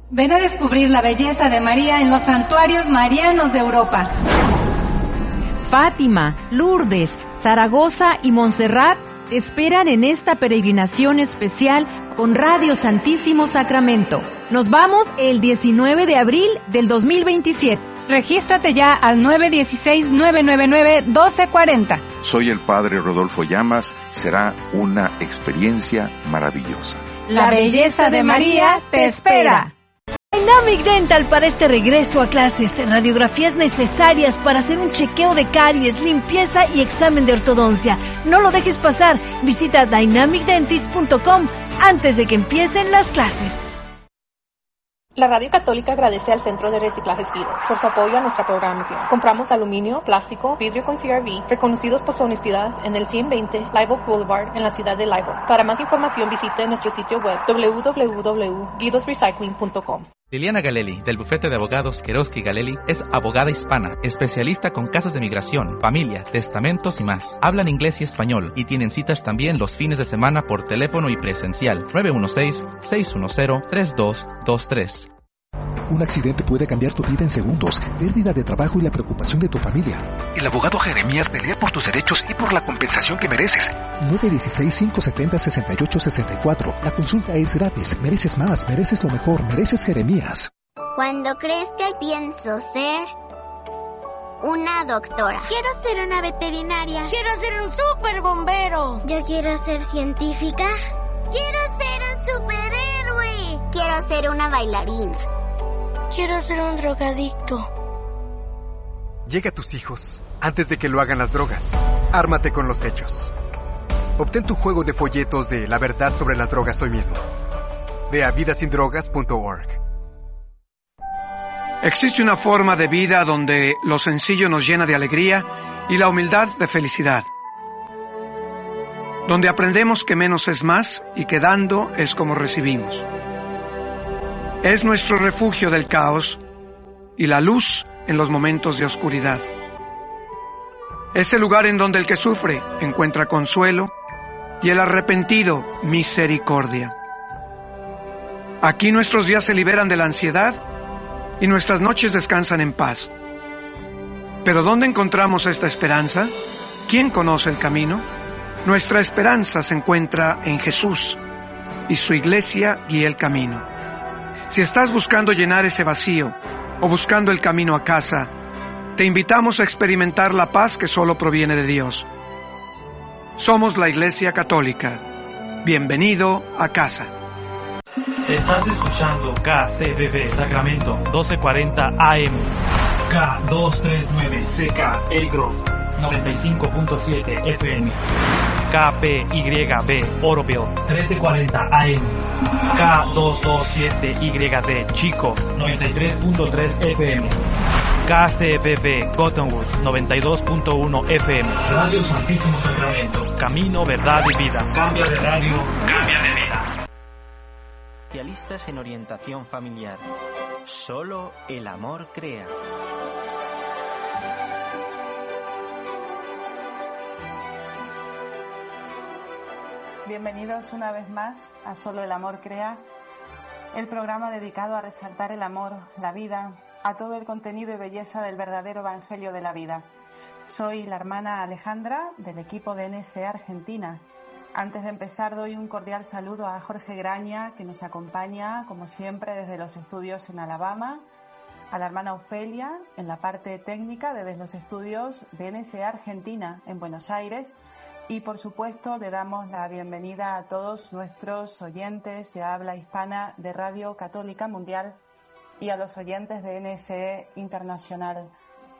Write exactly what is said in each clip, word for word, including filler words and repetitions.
Ven a descubrir la belleza de María en los santuarios marianos de Europa. Fátima, Lourdes, Zaragoza y Montserrat te esperan en esta peregrinación especial con Radio Santísimo Sacramento. Nos vamos el diecinueve de abril del dos mil veintisiete. Regístrate ya al nueve uno seis, nueve nueve nueve, uno dos cuatro cero. Soy el Padre Rodolfo Llamas. Será una experiencia maravillosa. La belleza de María te espera. Dynamic Dental para este regreso a clases. Radiografías necesarias para hacer un chequeo de caries, limpieza y examen de ortodoncia. No lo dejes pasar. Visita dynamic dentist punto com antes de que empiecen las clases. La Radio Católica agradece al Centro de Reciclajes Vidas por su apoyo a nuestra programación. Compramos aluminio, plástico, vidrio con C R V, reconocidos por su honestidad, en el ciento veinte Live Oak Boulevard, en la ciudad de Live Oak. Para más información visite nuestro sitio web doble u doble u doble u punto guidos recycling punto com. Liliana Galelli, del bufete de abogados Querosky Galelli, es abogada hispana, especialista con casos de migración, familia, testamentos y más. Hablan inglés y español y tienen citas también los fines de semana por teléfono y presencial. nueve uno seis, seis uno cero, tres dos dos tres. Un accidente puede cambiar tu vida en segundos, pérdida de trabajo y la preocupación de tu familia. El abogado Jeremías pelea por tus derechos y por la compensación que mereces. nueve uno seis, cinco siete cero, seis ocho seis cuatro. La consulta es gratis. Mereces más, mereces lo mejor, mereces Jeremías. Cuando crezca pienso ser una doctora. Quiero ser una veterinaria. Quiero ser un super bombero. Yo quiero ser científica. Quiero ser un superhéroe. Quiero ser una bailarina. Quiero ser un drogadicto. Llega a tus hijos antes de que lo hagan las drogas. Ármate con los hechos. Obtén tu juego de folletos de La verdad sobre las drogas hoy mismo. Ve a vida sin drogas punto org. Existe una forma de vida donde lo sencillo nos llena de alegría y la humildad de felicidad. Donde aprendemos que menos es más y que dando es como recibimos. Es nuestro refugio del caos y la luz en los momentos de oscuridad. Es el lugar en donde el que sufre encuentra consuelo y el arrepentido misericordia. Aquí nuestros días se liberan de la ansiedad y nuestras noches descansan en paz. ¿Pero dónde encontramos esta esperanza? ¿Quién conoce el camino? Nuestra esperanza se encuentra en Jesús y su iglesia guía el camino. Si estás buscando llenar ese vacío o buscando el camino a casa, te invitamos a experimentar la paz que solo proviene de Dios. Somos la Iglesia Católica. Bienvenido a casa. Estás escuchando K C B B Sacramento doce cuarenta A M, K doscientos treinta y nueve C K El Grove noventa y cinco punto siete F M, K P Y B Oroville trece cuarenta A M, K doscientos veintisiete Y D Chico noventa y tres punto tres F M, K C B B Cottonwood noventa y dos punto uno F M. Radio Santísimo Sacramento, camino, verdad y vida. Cambia de radio, cambia de vida. Especialistas en orientación familiar. Solo el amor crea. Bienvenidos una vez más a Solo el Amor Crea, el programa dedicado a resaltar el amor, la vida, a todo el contenido y belleza del verdadero Evangelio de la vida. Soy la hermana Alejandra del equipo de N S E Argentina. Antes de empezar doy un cordial saludo a Jorge Graña, que nos acompaña como siempre desde los estudios en Alabama, a la hermana Ofelia en la parte técnica desde los estudios de N S E Argentina en Buenos Aires. Y por supuesto le damos la bienvenida a todos nuestros oyentes de habla hispana de Radio Católica Mundial y a los oyentes de N S E Internacional.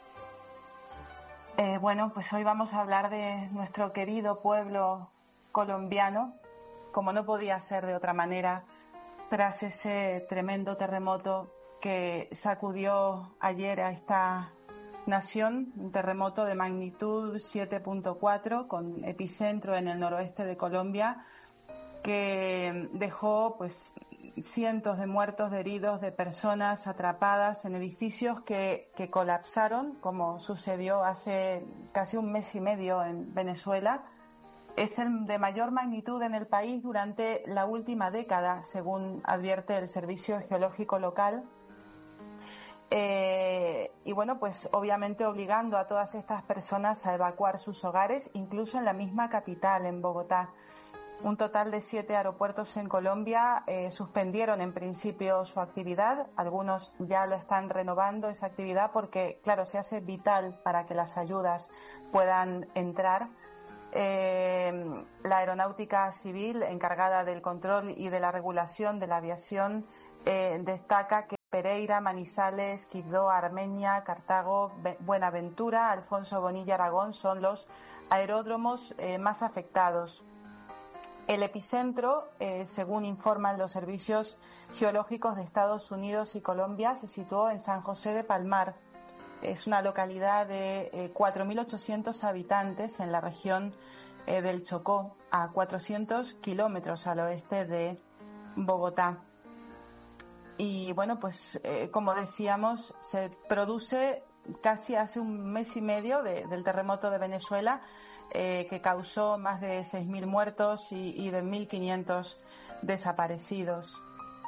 Eh, bueno, pues hoy vamos a hablar de nuestro querido pueblo colombiano, como no podía ser de otra manera, tras ese tremendo terremoto que sacudió ayer a esta nación, un terremoto de magnitud siete punto cuatro con epicentro en el noroeste de Colombia, que dejó pues cientos de muertos, de heridos, de personas atrapadas en edificios que, que colapsaron, como sucedió hace casi un mes y medio en Venezuela, es el de mayor magnitud en el país durante la última década, según advierte el Servicio Geológico Local. Eh, y bueno, pues obviamente obligando a todas estas personas a evacuar sus hogares, incluso en la misma capital, en Bogotá. Un total de siete aeropuertos en Colombia eh, suspendieron en principio su actividad. Algunos ya lo están renovando esa actividad porque, claro, se hace vital para que las ayudas puedan entrar. Eh, la Aeronáutica Civil, encargada del control y de la regulación de la aviación, eh, destaca que Pereira, Manizales, Quibdó, Armenia, Cartago, Buenaventura, Alfonso Bonilla, Aragón son los aeródromos eh, más afectados. El epicentro, eh, según informan los servicios geológicos de Estados Unidos y Colombia, se situó en San José de Palmar. Es una localidad de eh, cuatro mil ochocientos habitantes en la región eh, del Chocó, a cuatrocientos kilómetros al oeste de Bogotá. Y bueno, pues eh, como decíamos, se produce casi hace un mes y medio de, del terremoto de Venezuela, eh, que causó más de seis mil muertos y, y de mil quinientos desaparecidos.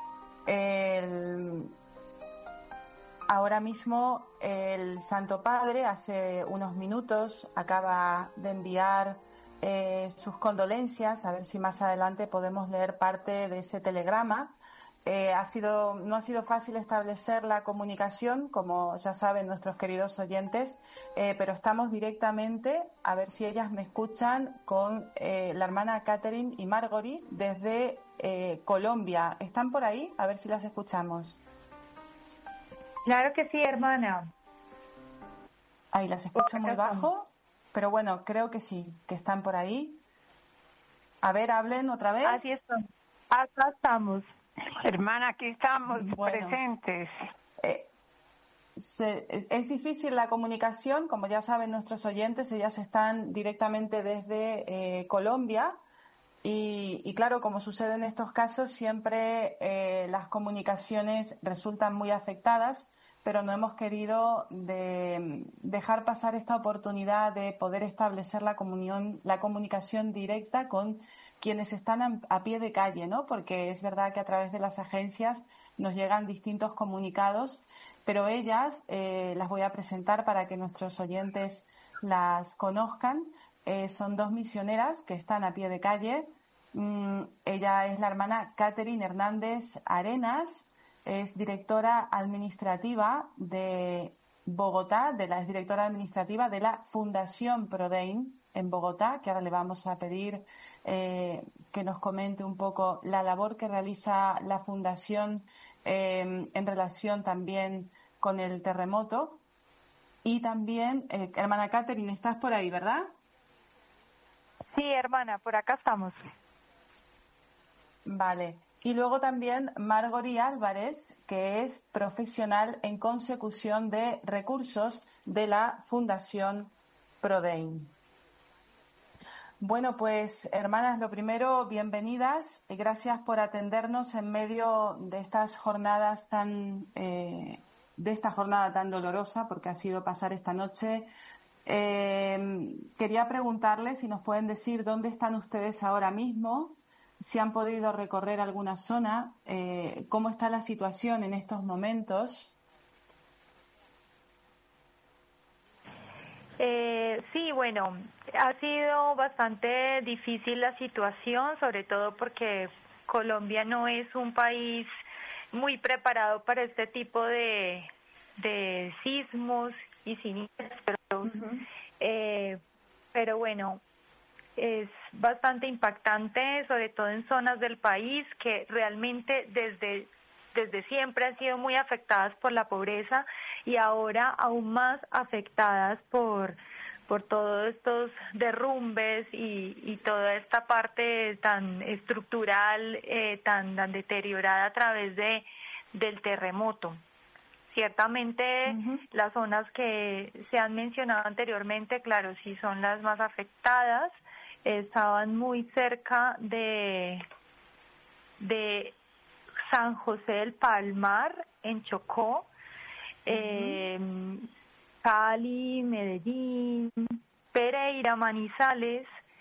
El, ahora mismo el Santo Padre, hace unos minutos, acaba de enviar eh, sus condolencias. A ver si más adelante podemos leer parte de ese telegrama. Eh, ha sido, no ha sido fácil establecer la comunicación, como ya saben nuestros queridos oyentes, eh, pero estamos directamente, a ver si ellas me escuchan, con eh, la hermana Catherine y Marjorie desde eh, Colombia. ¿Están por ahí? A ver si las escuchamos. Claro que sí, hermana. Ahí las escucho muy bajo, pero bueno, creo que sí, que están por ahí. A ver, hablen otra vez. Así es. Acá estamos. Hermana, aquí estamos bueno, presentes. Eh, se, es difícil la comunicación, como ya saben nuestros oyentes, ellas están directamente desde eh, Colombia y, y claro, como sucede en estos casos, siempre eh, las comunicaciones resultan muy afectadas, pero no hemos querido de, dejar pasar esta oportunidad de poder establecer la comunión, la comunicación directa con quienes están a, a pie de calle, ¿no? Porque es verdad que a través de las agencias nos llegan distintos comunicados, pero ellas eh, las voy a presentar para que nuestros oyentes las conozcan. Eh, son dos misioneras que están a pie de calle. Mm, ella es la hermana Catherine Hernández Arenas, es directora administrativa de Bogotá, de la es directora administrativa de la Fundación Prodein en Bogotá, que ahora le vamos a pedir eh, que nos comente un poco la labor que realiza la Fundación eh, en relación también con el terremoto. Y también, eh, hermana Catherine, estás por ahí, ¿verdad? Sí, hermana, por acá estamos. Vale. Y luego también Marjorie Álvarez, que es profesional en consecución de recursos de la Fundación Prodein. Bueno, pues hermanas, lo primero, bienvenidas y gracias por atendernos en medio de estas jornadas tan, eh, de esta jornada tan dolorosa, porque ha sido pasar esta noche. Eh, quería preguntarles si nos pueden decir dónde están ustedes ahora mismo, si han podido recorrer alguna zona, eh, cómo está la situación en estos momentos. Eh, sí, bueno, ha sido bastante difícil la situación, sobre todo porque Colombia no es un país muy preparado para este tipo de, de sismos y siniestros. Uh-huh. eh, pero bueno, es bastante impactante, sobre todo en zonas del país que realmente desde desde siempre han sido muy afectadas por la pobreza y ahora aún más afectadas por por todos estos derrumbes y, y toda esta parte tan estructural, eh, tan, tan deteriorada a través de del terremoto. Ciertamente uh-huh. Las zonas que se han mencionado anteriormente, claro, sí son las más afectadas. Estaban muy cerca de de San José del Palmar, en Chocó, uh-huh. eh, Cali, Medellín, Pereira, Manizales,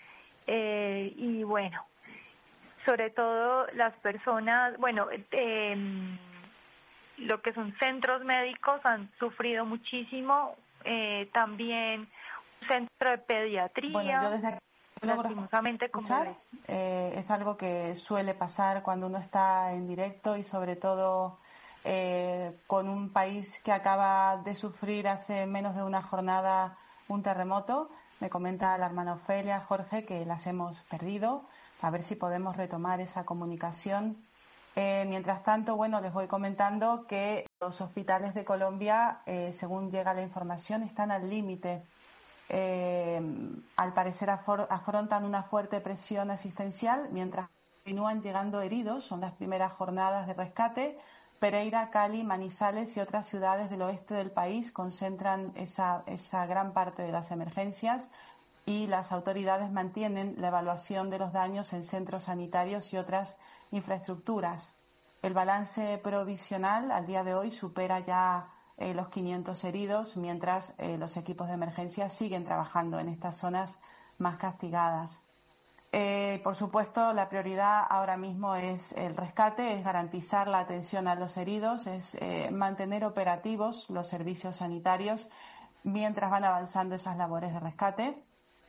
eh, y bueno, sobre todo las personas, bueno, eh, lo que son centros médicos han sufrido muchísimo, eh, también un centro de pediatría. Bueno, yo desde lastimosamente, como escuchar, eh, es algo que suele pasar cuando uno está en directo y sobre todo eh, con un país que acaba de sufrir hace menos de una jornada un terremoto. Me comenta la hermana Ofelia, Jorge, que las hemos perdido. A ver si podemos retomar esa comunicación. Eh, mientras tanto, bueno, les voy comentando que los hospitales de Colombia, eh, según llega la información, están al límite. Eh, al parecer afor- afrontan una fuerte presión asistencial mientras continúan llegando heridos. Son las primeras jornadas de rescate. Pereira, Cali, Manizales y otras ciudades del oeste del país concentran esa, esa gran parte de las emergencias, y las autoridades mantienen la evaluación de los daños en centros sanitarios y otras infraestructuras. El balance provisional al día de hoy supera ya eh, los quinientos heridos, mientras eh, los equipos de emergencia siguen trabajando en estas zonas más castigadas. Eh, por supuesto, la prioridad ahora mismo es el rescate, es garantizar la atención a los heridos, es eh, mantener operativos los servicios sanitarios mientras van avanzando esas labores de rescate.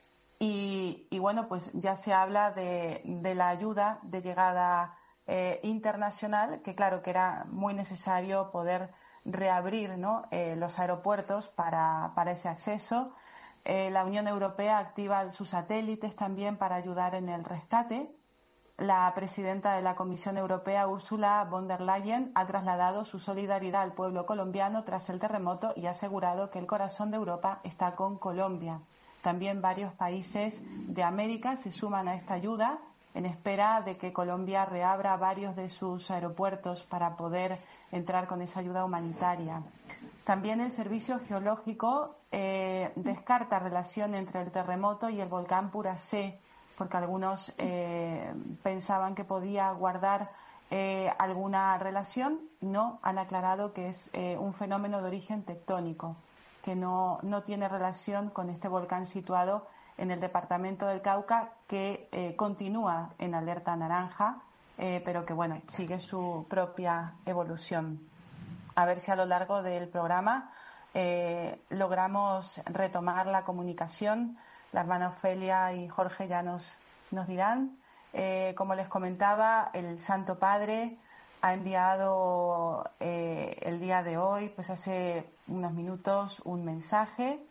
Y, y bueno, pues ya se habla de, de la ayuda de llegada eh, internacional, que claro que era muy necesario poder reabrir, ¿no?, eh, los aeropuertos para, para ese acceso. Eh, la Unión Europea activa sus satélites también para ayudar en el rescate. La presidenta de la Comisión Europea, Ursula von der Leyen, ha trasladado su solidaridad al pueblo colombiano tras el terremoto y ha asegurado que el corazón de Europa está con Colombia. También varios países de América se suman a esta ayuda en espera de que Colombia reabra varios de sus aeropuertos para poder entrar con esa ayuda humanitaria. También el Servicio Geológico eh, descarta relación entre el terremoto y el volcán Puracé, porque algunos eh, pensaban que podía guardar eh, alguna relación. No, han aclarado que es eh, un fenómeno de origen tectónico, que no, no tiene relación con este volcán situado en el departamento del Cauca, que eh, continúa en alerta naranja, eh, pero que bueno, sigue su propia evolución. A ver si a lo largo del programa eh, logramos retomar la comunicación. La hermana Ofelia y Jorge ya nos, nos dirán. Eh, como les comentaba, el Santo Padre ha enviado eh, el día de hoy, pues hace unos minutos, un mensaje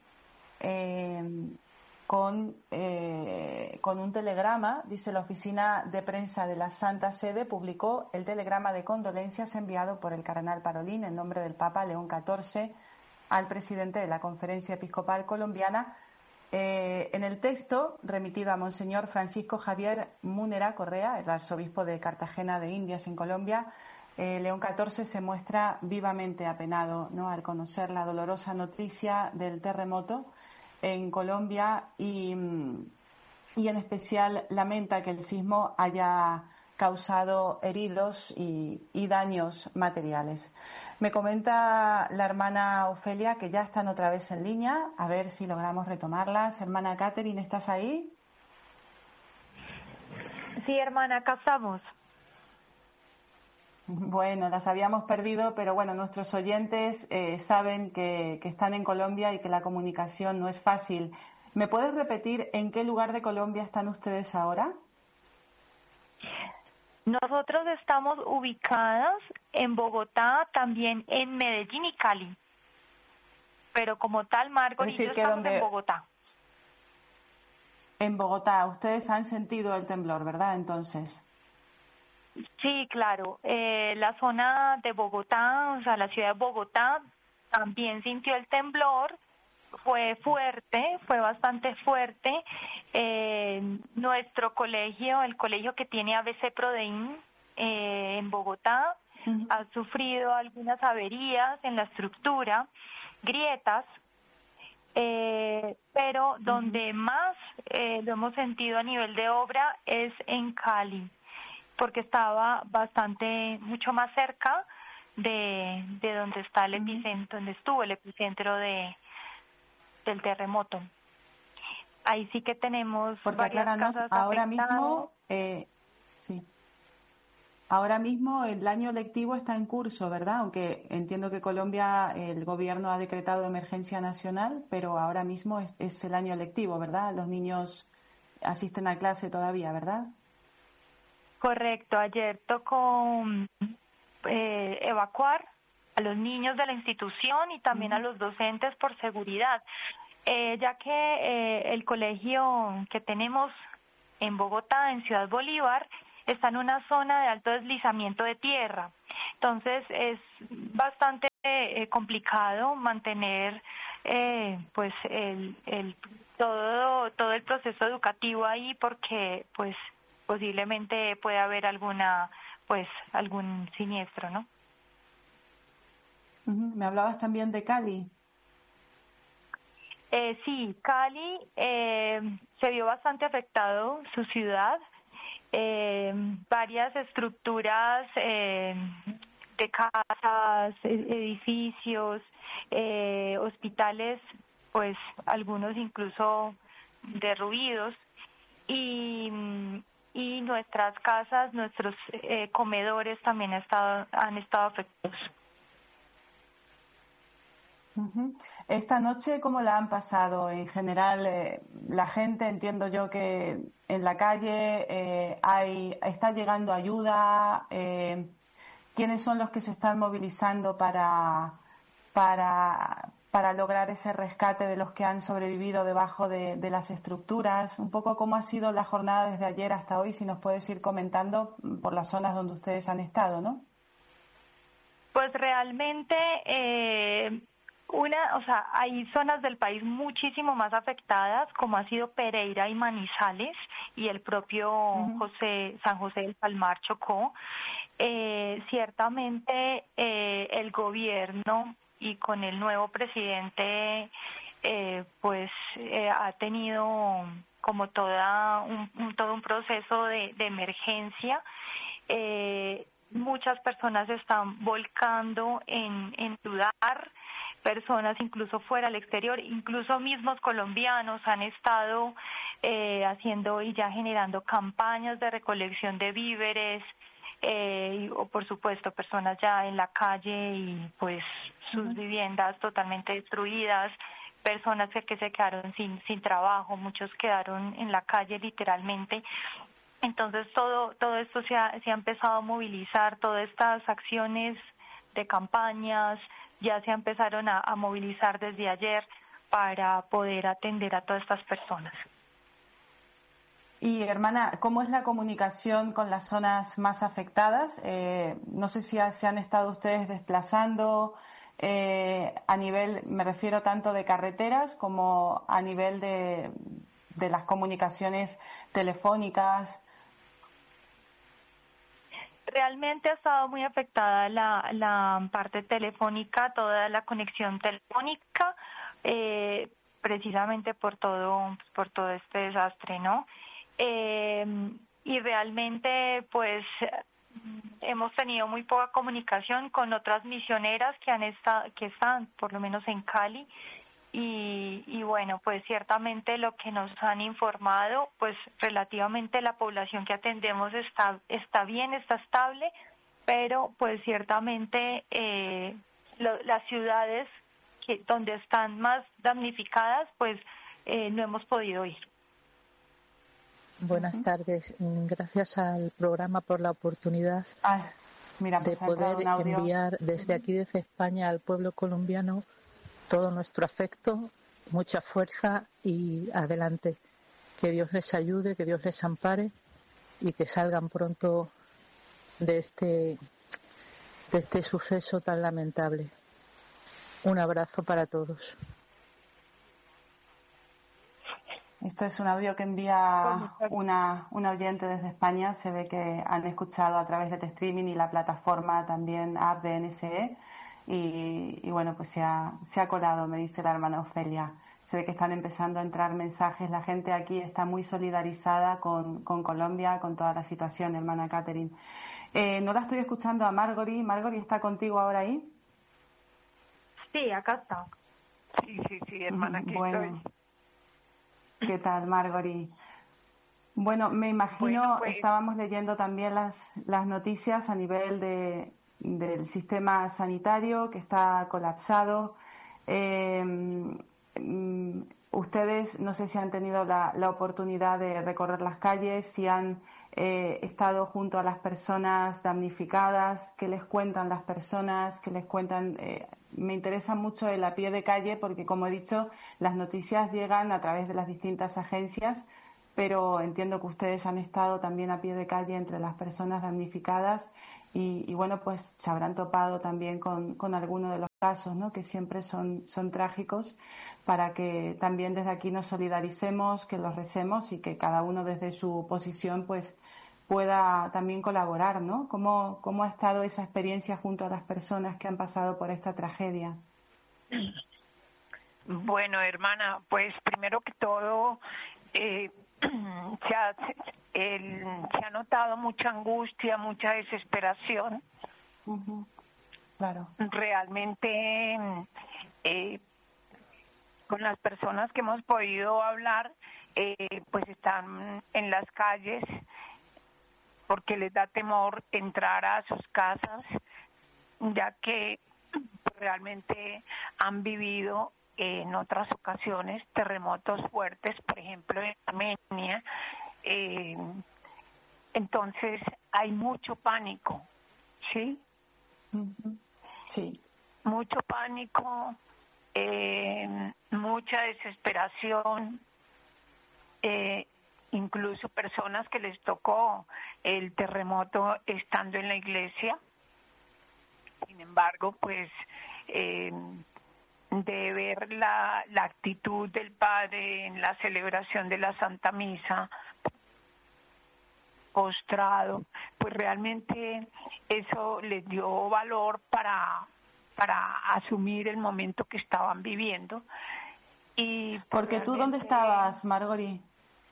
eh, con, eh, con un telegrama. Dice: la oficina de prensa de la Santa Sede publicó el telegrama de condolencias enviado por el cardenal Parolin en nombre del Papa León catorce al presidente de la Conferencia Episcopal Colombiana. Eh, en el texto, remitido a Monseñor Francisco Javier Múnera Correa, el arzobispo de Cartagena de Indias en Colombia, eh, León catorce se muestra vivamente apenado, ¿no?, al conocer la dolorosa noticia del terremoto en Colombia y, y en especial lamenta que el sismo haya causado heridos y, y daños materiales. Me comenta la hermana Ofelia que ya están otra vez en línea, a ver si logramos retomarlas. Hermana Catherine, ¿estás ahí? Sí, hermana, acá estamos. Bueno, las habíamos perdido, pero bueno, nuestros oyentes eh, saben que, que están en Colombia y que la comunicación no es fácil. ¿Me puedes repetir en qué lugar de Colombia están ustedes ahora? Nosotros estamos ubicadas en Bogotá, también en Medellín y Cali. Pero como tal, Margot y yo estamos donde... en Bogotá. En Bogotá. Ustedes han sentido el temblor, ¿verdad? Entonces. Sí, claro. Eh, la zona de Bogotá, o sea, la ciudad de Bogotá, también sintió el temblor. Fue fuerte, fue bastante fuerte. Eh, nuestro colegio, el colegio que tiene A B C Prodeín eh, en Bogotá, uh-huh. ha sufrido algunas averías en la estructura, grietas, eh, pero uh-huh. donde más eh, lo hemos sentido a nivel de obra es en Cali, porque estaba bastante, mucho más cerca de, de donde está el epicentro, donde estuvo el epicentro de del terremoto. ahí sí que tenemos Porque varias acláranos, casas ahora afectadas. mismo, eh, sí. Ahora mismo el año lectivo está en curso, ¿verdad? Aunque entiendo que Colombia, el gobierno ha decretado emergencia nacional, pero ahora mismo es, es el año lectivo, ¿verdad? Los niños asisten a clase todavía, ¿verdad? Correcto, ayer tocó eh, evacuar a los niños de la institución y también uh-huh. a los docentes por seguridad, eh, ya que eh, el colegio que tenemos en Bogotá, en Ciudad Bolívar, está en una zona de alto deslizamiento de tierra. Entonces es bastante eh, complicado mantener eh, pues el, el todo todo el proceso educativo ahí, porque pues posiblemente puede haber alguna pues algún siniestro, ¿no? Uh-huh. Me hablabas también de Cali. Eh, sí, Cali eh, se vio bastante afectado su ciudad. Eh, varias estructuras eh, de casas, edificios, eh, hospitales, pues algunos incluso derruidos, y, y nuestras casas, nuestros eh, comedores también han estado, han estado afectados. Uh-huh. Esta noche, ¿cómo la han pasado? En general, eh, la gente, entiendo yo que en la calle eh, hay está llegando ayuda. Eh, ¿Quiénes son los que se están movilizando para, para, para lograr ese rescate de los que han sobrevivido debajo de, de las estructuras? Un poco cómo ha sido la jornada desde ayer hasta hoy, si nos puedes ir comentando por las zonas donde ustedes han estado, ¿no? Pues realmente... Eh... Una, o sea, hay zonas del país muchísimo más afectadas, como ha sido Pereira y Manizales y el propio uh-huh. José, San José del Palmar, Chocó. Eh, ciertamente eh, el gobierno y con el nuevo presidente, eh, pues eh, ha tenido como toda un, un todo un proceso de, de emergencia. Eh, muchas personas se están volcando en, en ayudar. Personas incluso fuera al exterior, incluso mismos colombianos han estado eh, haciendo y ya generando campañas de recolección de víveres, eh, y, o por supuesto personas ya en la calle y pues sus uh-huh. viviendas totalmente destruidas, personas que, que se quedaron sin sin trabajo, muchos quedaron en la calle literalmente. Entonces todo todo esto se ha, se ha empezado a movilizar, todas estas acciones de campañas ya se empezaron a, a movilizar desde ayer para poder atender a todas estas personas. Y hermana, ¿cómo es la comunicación con las zonas más afectadas? Eh, no sé si se han estado ustedes desplazando eh, a nivel, me refiero tanto de carreteras como a nivel de, de las comunicaciones telefónicas. Realmente ha estado muy afectada la, la parte telefónica, toda la conexión telefónica, eh, precisamente por todo, por todo este desastre, ¿no? Eh, y realmente, pues, hemos tenido muy poca comunicación con otras misioneras que han estado, que están, por lo menos en Cali. Y, y bueno, pues ciertamente lo que nos han informado, pues relativamente la población que atendemos está está bien, está estable, pero pues ciertamente eh, lo, las ciudades que donde están más damnificadas, pues eh, no hemos podido ir. Buenas uh-huh. tardes, gracias al programa por la oportunidad ah, mira, pues de poder enviar desde uh-huh. aquí, desde España, al pueblo colombiano todo nuestro afecto, mucha fuerza y adelante. Que Dios les ayude, que Dios les ampare y que salgan pronto de este, de este suceso tan lamentable. Un abrazo para todos. Esto es un audio que envía una, una oyente desde España. Se ve que han escuchado a través de este streaming y la plataforma también app de N S E. Y, y bueno, pues se ha, se ha colado, me dice la hermana Ofelia. Se ve que están empezando a entrar mensajes. La gente aquí está muy solidarizada con, con Colombia, con toda la situación, hermana Catherine. Eh, no la estoy escuchando a Margory. Margory, ¿está contigo ahora ahí? Sí, acá está. Sí, sí, sí, hermana, aquí bueno. estoy. ¿Qué tal, Margory? Bueno, me imagino, bueno, pues... estábamos leyendo también las, las noticias a nivel de, del sistema sanitario que está colapsado. Eh, mm, ustedes, no sé si han tenido la, la oportunidad de recorrer las calles, si han eh, estado junto a las personas damnificadas, qué les cuentan las personas, qué les cuentan. Eh, me interesa mucho el a pie de calle porque, como he dicho, las noticias llegan a través de las distintas agencias, pero entiendo que ustedes han estado también a pie de calle entre las personas damnificadas y, y bueno, pues se habrán topado también con, con algunos de los casos, ¿no?, que siempre son, son trágicos, para que también desde aquí nos solidaricemos, que los recemos y que cada uno desde su posición pues pueda también colaborar, ¿no? ¿Cómo, cómo ha estado esa experiencia junto a las personas que han pasado por esta tragedia? Bueno, hermana, pues primero que todo, eh, se, ha, el, se ha notado mucha angustia, mucha desesperación. Uh-huh. Claro. Realmente, eh, con las personas que hemos podido hablar, eh, pues están en las calles porque les da temor entrar a sus casas, ya que realmente han vivido en otras ocasiones terremotos fuertes, por ejemplo en Armenia. Eh, entonces hay mucho pánico, ¿sí? Uh-huh. Sí. Mucho pánico, eh, mucha desesperación, eh, incluso personas que les tocó el terremoto estando en la iglesia. Sin embargo, pues eh, de ver la, la actitud del Padre en la celebración de la Santa Misa, postrado, pues realmente eso les dio valor para, para asumir el momento que estaban viviendo. Y pues porque tú, ¿dónde estabas, Margory?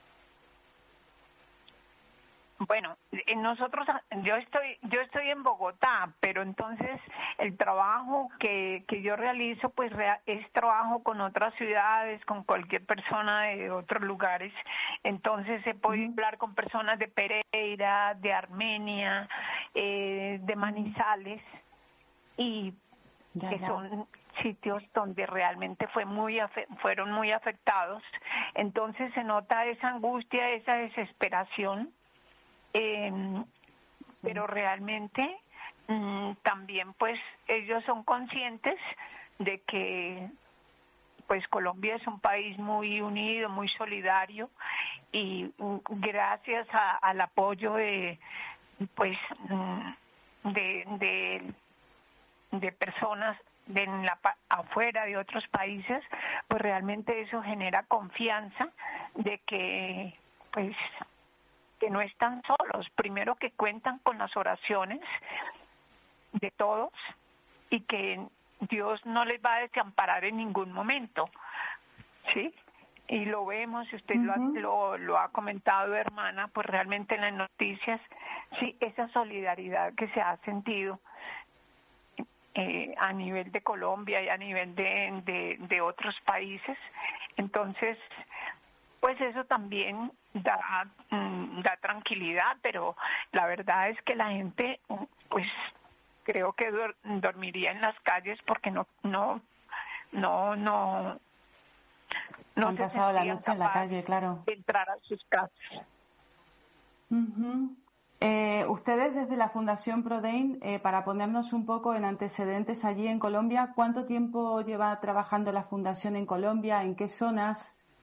Bueno, nosotros, yo estoy, yo estoy en Bogotá, pero entonces el trabajo que, que yo realizo, pues es trabajo con otras ciudades, con cualquier persona de otros lugares. Entonces he podido hablar con personas de Pereira, de Armenia, eh, de Manizales, y ya, que ya. son sitios donde realmente fue muy fueron muy afectados. Entonces se nota esa angustia, esa desesperación. Eh, sí. Pero realmente mmm, también pues ellos son conscientes de que pues Colombia es un país muy unido, muy solidario, y mm, gracias a, al apoyo de pues mm, de, de de personas de en la afuera de otros países, pues realmente eso genera confianza de que pues que no están solos, primero que cuentan con las oraciones de todos y que Dios no les va a desamparar en ningún momento, ¿sí? Y lo vemos, usted uh-huh. lo, ha, lo, lo ha comentado, hermana, pues realmente en las noticias, sí, esa solidaridad que se ha sentido eh, a nivel de Colombia y a nivel de, de, de otros países. Entonces, pues eso también da, da tranquilidad, pero la verdad es que la gente, pues creo que dur- dormiría en las calles porque no, no, no, no, no han se pasado la noche en la calle, claro. De entrar a sus casas. Uh-huh. Eh, ustedes desde la Fundación Prodein, eh, para ponernos un poco en antecedentes allí en Colombia, ¿cuánto tiempo lleva trabajando la Fundación en Colombia? ¿En qué zonas?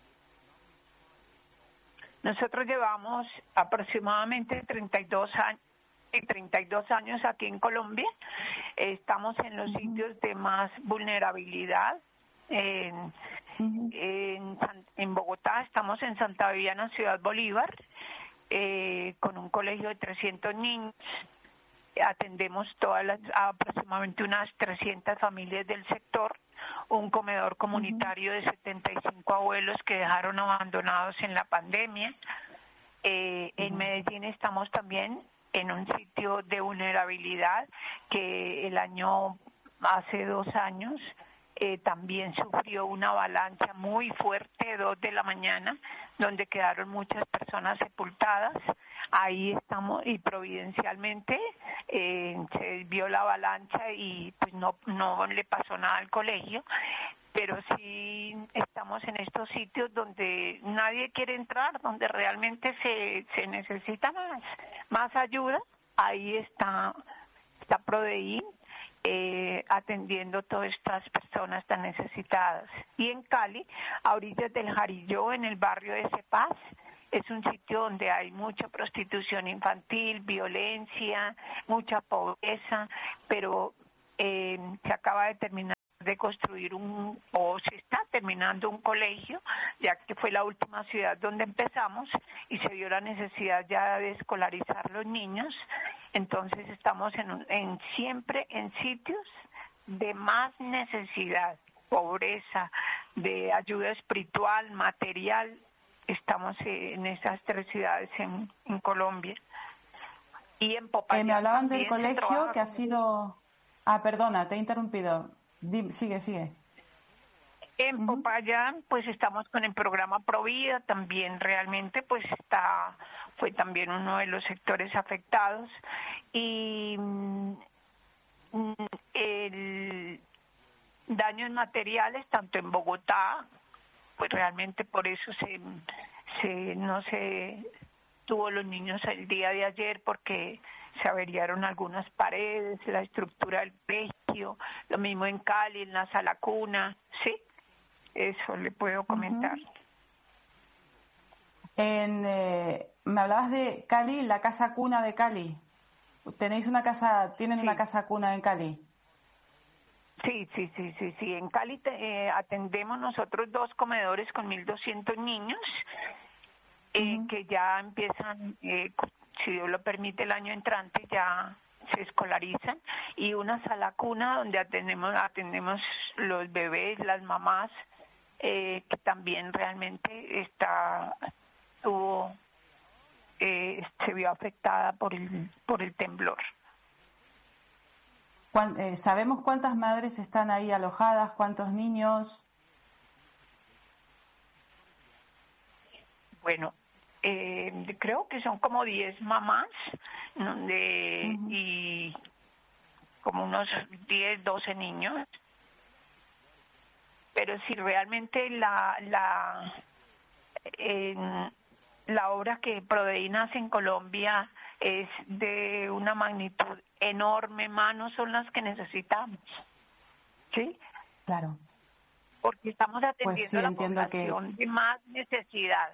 Nosotros llevamos aproximadamente treinta y dos años, treinta y dos años aquí en Colombia. Estamos en los uh-huh. sitios de más vulnerabilidad. En, uh-huh. en, en Bogotá estamos en Santa Viviana, Ciudad Bolívar, eh, con un colegio de trescientos niños. Atendemos todas las, aproximadamente unas trescientas familias del sector. Un comedor comunitario uh-huh. de setenta y cinco abuelos que dejaron abandonados en la pandemia. Eh, uh-huh. En Medellín estamos también en un sitio de vulnerabilidad que el año, hace dos años, eh, también sufrió una avalancha muy fuerte, dos de la mañana, donde quedaron muchas personas sepultadas. Ahí estamos, y providencialmente eh, se vio la avalancha y pues no, no le pasó nada al colegio, pero sí estamos en estos sitios donde nadie quiere entrar, donde realmente se, se necesita más, más ayuda. Ahí está, está Prodeín, eh, atendiendo todas estas personas tan necesitadas. Y en Cali, a orillas del Jarilló, en el barrio de Cepaz, es un sitio donde hay mucha prostitución infantil, violencia, mucha pobreza, pero eh, se acaba de terminar de construir un, o se está terminando un colegio, ya que fue la última ciudad donde empezamos y se vio la necesidad ya de escolarizar los niños. Entonces estamos en, en siempre en sitios de más necesidad, pobreza, de ayuda espiritual, material. Estamos en esas tres ciudades en, en Colombia. Y en Popayán eh, me hablaban del también colegio que ha sido... Ah, perdona, te he interrumpido. Sigue, sigue. En uh-huh. Popayán, pues estamos con el programa Provida, también realmente, pues está, fue también uno de los sectores afectados. Y mm, el daños materiales, tanto en Bogotá, pues realmente por eso se, se no se tuvo los niños el día de ayer, porque se averiaron algunas paredes, la estructura del colegio, lo mismo en Cali, en la sala cuna, sí, eso le puedo comentar. Uh-huh. En, eh, me hablabas de Cali, la casa cuna de Cali. ¿Tenéis una casa, tienen sí. una casa cuna en Cali? Sí, sí, sí, sí, sí. En Cali te, eh, atendemos nosotros dos comedores con mil doscientos niños eh, uh-huh. que ya empiezan, eh, si Dios lo permite, el año entrante ya se escolarizan, y una sala cuna donde atendemos, atendemos los bebés, las mamás, eh, que también realmente está tuvo eh, se vio afectada por el por el temblor. Eh, ¿Sabemos cuántas madres están ahí alojadas? ¿Cuántos niños? Bueno, eh, creo que son como diez mamás de, uh-huh. y como unos diez, doce niños. Pero si realmente la la eh, la obra que Prodeína hace en Colombia es de una magnitud enorme, manos son las que necesitamos, ¿sí? Claro. Porque estamos atendiendo pues sí, a la población que... de más necesidad.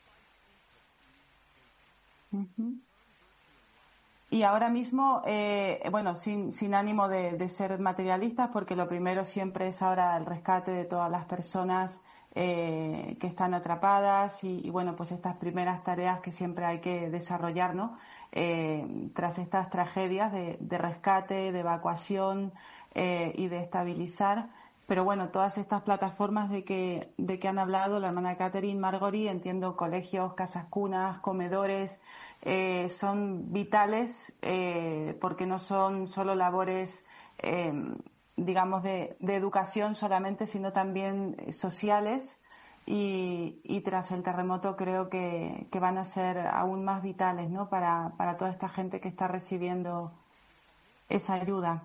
Uh-huh. Y ahora mismo, eh, bueno, sin, sin ánimo de, de ser materialistas, porque lo primero siempre es ahora el rescate de todas las personas eh, que están atrapadas y, y, bueno, pues estas primeras tareas que siempre hay que desarrollar, ¿no? Eh, tras estas tragedias de, de rescate, de evacuación eh, y de estabilizar. Pero bueno, todas estas plataformas de que, de que han hablado la hermana Catherine, Margory, entiendo colegios, casas cunas, comedores, eh, son vitales eh, porque no son solo labores, eh, digamos, de, de educación solamente, sino también eh, sociales y, y tras el terremoto creo que, que van a ser aún más vitales, ¿no? Para, para toda esta gente que está recibiendo esa ayuda.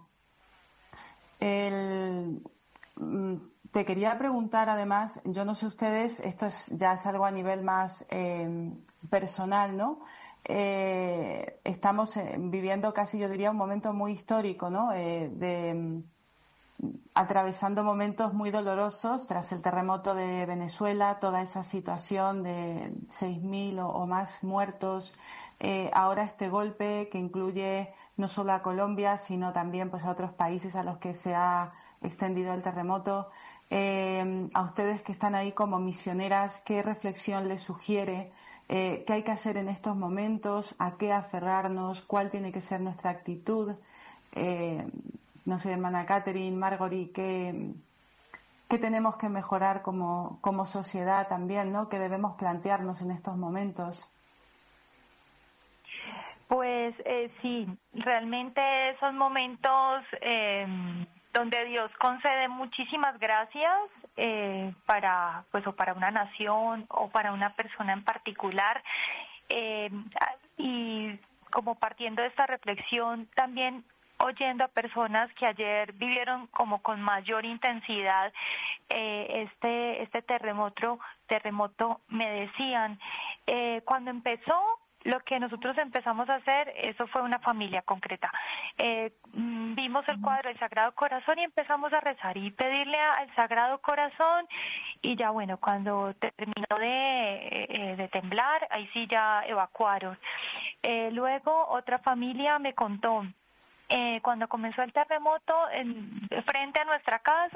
El... Te quería preguntar además, yo no sé ustedes, esto es, ya es algo a nivel más eh, personal, ¿no? Eh, estamos eh, viviendo casi, yo diría, un momento muy histórico, ¿no? Eh, de, atravesando momentos muy dolorosos tras el terremoto de Venezuela, toda esa situación de seis mil o, o más muertos, eh, ahora este golpe que incluye no solo a Colombia, sino también pues a otros países a los que se ha extendido el terremoto. Eh, a ustedes que están ahí como misioneras, ¿qué reflexión les sugiere? Eh, ¿Qué hay que hacer en estos momentos? ¿A qué aferrarnos? ¿Cuál tiene que ser nuestra actitud? Eh, no sé, hermana Catherine, Margory, ¿qué, qué tenemos que mejorar como, como sociedad también, ¿no? ¿Qué debemos plantearnos en estos momentos? Pues eh, sí, realmente esos momentos eh, donde Dios concede muchísimas gracias eh, para, pues, o para una nación o para una persona en particular, eh, y como partiendo de esta reflexión también oyendo a personas que ayer vivieron como con mayor intensidad eh, este este terremoto terremoto me decían eh, cuando empezó, lo que nosotros empezamos a hacer, eso fue una familia concreta. Eh, vimos el cuadro del Sagrado Corazón y empezamos a rezar y pedirle al Sagrado Corazón, y ya bueno, cuando terminó de, eh, de temblar, ahí sí ya evacuaron. Eh, luego otra familia me contó, Eh, cuando comenzó el terremoto, en, frente a nuestra casa